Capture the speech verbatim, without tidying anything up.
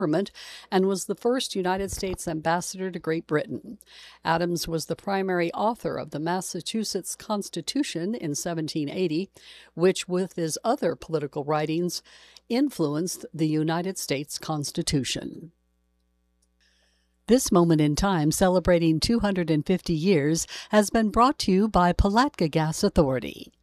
government and was the first United States ambassador to Great Britain. Adams was the primary author of the Massachusetts Constitution in seventeen eighty, which, with his other political writings, influenced the United States Constitution. This moment in time, celebrating two hundred fifty years, has been brought to you by Palatka Gas Authority.